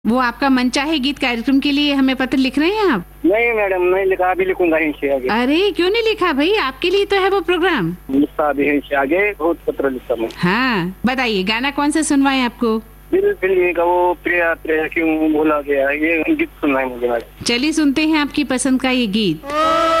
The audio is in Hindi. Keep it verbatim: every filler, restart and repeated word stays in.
वो आपका मनचाहे गीत कार्यक्रम के लिए हमें पत्र लिख रहे हैं आप? नहीं मैडम, नहीं लिखा, अभी लिखूंगा इनसे आगे। अरे क्यों नहीं लिखा भाई, आपके लिए तो है वो प्रोग्राम। लिखा अभी इनसे आगे, बहुत पत्र लिखता मैं। हाँ बताइए, गाना कौन सा सुनवाएं आपको? दिल फिल्म का वो प्रिया प्रिया क्यों भूला गया, ये गीत सुनना है मुझे मैडम। चलिए सुनते हैं आपकी पसंद का ये गीत।